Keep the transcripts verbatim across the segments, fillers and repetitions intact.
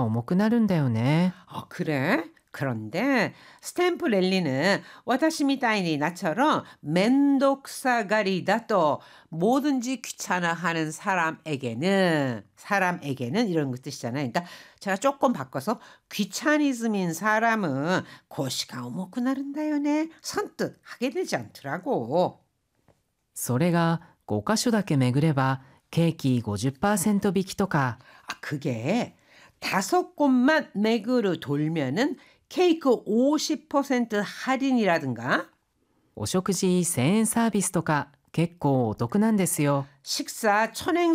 重くなるんだよね。 아, 그래? 그런데 스탬프 랠리는 私みたいに 나처럼 면독사가리다 또 뭐든지 귀찮아하는 사람에게는 사람에게는 이런 거 뜻이잖아요. 그러니까 제가 조금 바꿔서 귀차니즘인 사람은 고시가重くなるんだよね. 선뜻 하게 되지 않더라고. それがご箇所だけ巡ればケーキ ごじゅっパーセント 引きとか。 아, 그게 다섯 곳만 맥으로 돌면은 케이크 오십 퍼센트 할인이라든가 お食事せんえんサービスとか結構お得なんですよ。 식사 천행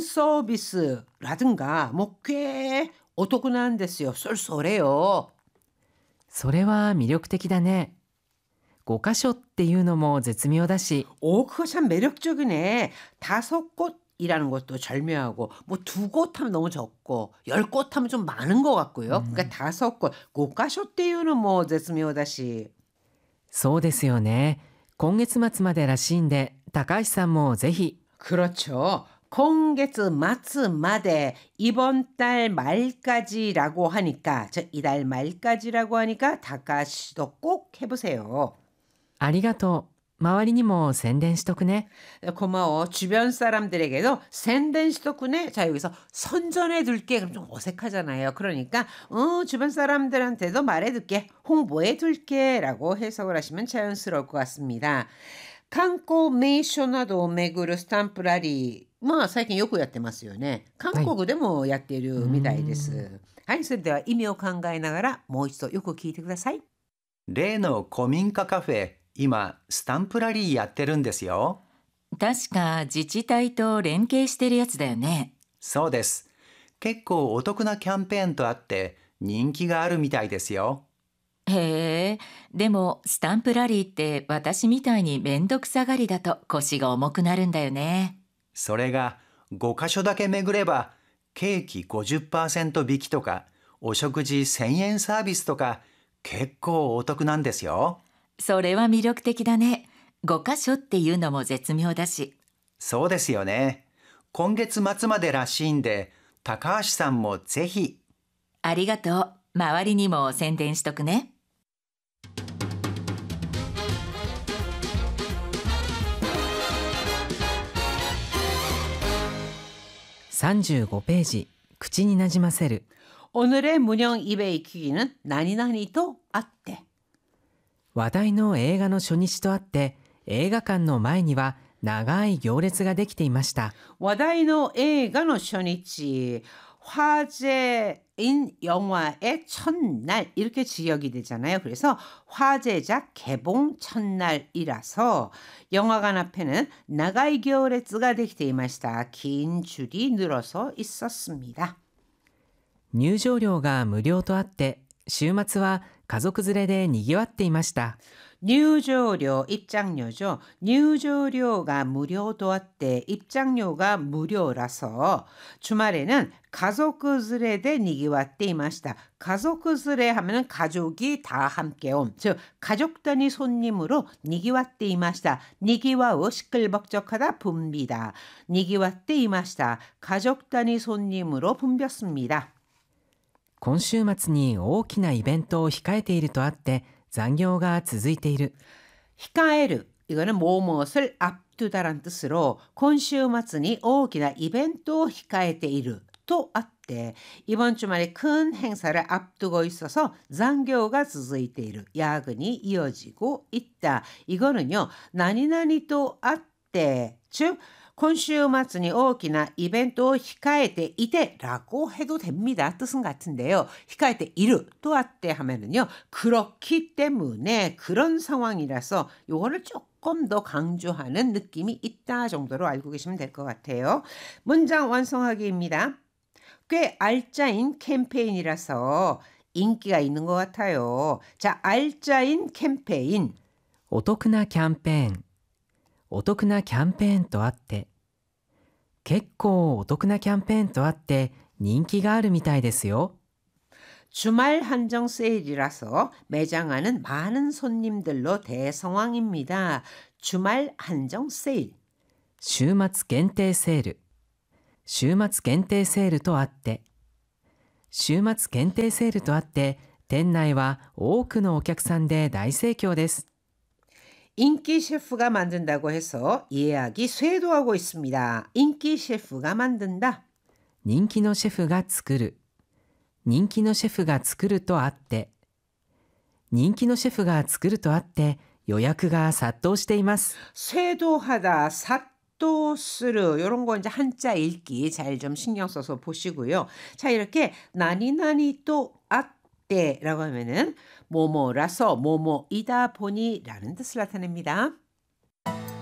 서비스라든가 뭐 꽤 어떡한 데스요. 쏠쏠해요. それは魅力的だね。ご箇所っていうのも絶妙だし。 오, 그거 참 매력적이네. 다섯 곳이라는 것도 절묘하고 뭐 두 곳 하면 너무 적고 열 곳 하면 좀 많은 것 같고요. 음. 그러니까 다섯 곳, 고가쇼っていうのも絶妙だし。 そうですよね。今月末までらしいんで、高橋さんもぜひ。 그렇죠. 今月末まで 이번 달 말까지라고 하니까 저 이달 말까지라고 하니까 다카 씨도 꼭 해보세요. ありがとう。周りにも宣伝しとくね。 고마워. 주변 사람들에게도 센덴시도쿠네. 자, 여기서 선전해 둘게. 그럼 좀 어색하잖아요. 그러니까 어, 주변 사람들한테도 말해 둘게. 홍보해 둘게. 라고 해석을 하시면 자연스러울 것 같습니다. 칸코 메이쇼나도 메구르 스탬프ラリー. まあ最近よくやってますよね。韓国でもやっているみたいです。はい、それでは意味を考えながらもう一度よく聞いてください。 例の古民家カフェ、今スタンプラリーやってるんですよ。 確か自治体と連携してるやつだよね。 そうです。結構お得なキャンペーンとあって人気があるみたいですよ。 へえ、でもスタンプラリーって私みたいにめんどくさがりだと腰が重くなるんだよね。 それがご箇所だけ巡ればケーキ ごじゅっパーセント 引きとかお食事せんえんサービスとか結構お得なんですよ。 それは魅力的だね。ご箇所っていうのも絶妙だし。 そうですよね。今月末までらしいんで高橋さんもぜひ。 ありがとう。周りにも宣伝しとくね。 さんじゅうごページ、口になじませる。 오늘의 문형 입에 익히기는 나니나니と あって。 話題の映画の初日とあって映画館の前には長い行列ができていました。 話題の映画の初日, 화제인 영화의 첫날 이렇게 지역이 되잖아요. 그래서 화제작 개봉 첫날이라서 영화관 앞에는 나가이行列가できていました. 긴 줄이 늘어서 있었습니다. 入場料が無料とあって週末は家族連れでにぎわっていました。 入場料, 입장료죠.入場料가 무료도 했대. 입장료가 무료라서 주말에는 가족連れで にぎわって いました. 가족連れ 하면은 가족이 다 함께 온, 즉 가족 단위 손님으로 にぎわって いました. にぎわう 시끌벅적하다 붐비다. にぎわって いました. 가족 단위 손님으로 붐볐습니다. 今週末に大きなイベントを控えているとあって残業が続いている。 히카에르, 이거는 무엇을 앞두다란 뜻으로 今週末に 大きなイベントを控えているとあって 이번 주말에 큰 행사를 앞두고 있어서残業が続いている, 야근이 이어지고 있다. 이거는요, 나니나니 또あって, 즉 今週末に大きなイベントを控えていて라고 해도 됩니다. 뜻은 같은데요. 控えている또あって 하면은요. 그렇기 때문에 그런 상황이라서 요거를 조금 더 강조하는 느낌이 있다 정도로 알고 계시면 될 것 같아요. 문장 완성하기입니다. 꽤 알짜인 캠페인이라서 인기가 있는 것 같아요. 자, 알짜인 캠페인. お得なキャンペーン。お得なキャンペーンとあって結構お得なキャンペーンとあって人気があるみたいですよ。 주말 한정 세일이라서 매장 안은 많은 손님들로 대성황입니다. 주말 한정 세일. 週末限定セール。週末限定セールとあって週末限定セールとあって、店内は多くのお客さんで大盛況です。 인기 셰프가 만든다고 해서 예약이 쇄도하고 있습니다. 인기 셰프가 만든다. 人気のシェフが作る。人気のシェフが作るとあって。人気のシェフが作るとあって予約が殺到しています。 쇄도하다, 삿도스르 이런 거 이제 한자 읽기 잘 좀 신경 써서 보시고요. 자, 이렇게 나니나니 또 아떼라고 하면은 뭐뭐라서 뭐뭐이다 보니라는 뜻을 나타냅니다.